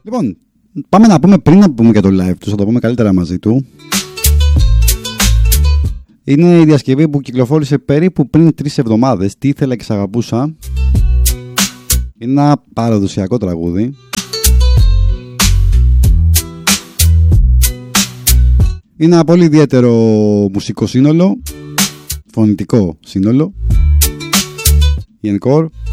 Λοιπόν, πάμε να πούμε πριν να πούμε για το live του, θα το πούμε καλύτερα μαζί του. Είναι η διασκευή που κυκλοφόρησε περίπου πριν 3 εβδομάδες. Τι ήθελα και σ' αγαπούσα. Είναι ένα παραδοσιακό τραγούδι. Είναι ένα πολύ ιδιαίτερο μουσικό σύνολο, φωνητικό σύνολο, η Encore.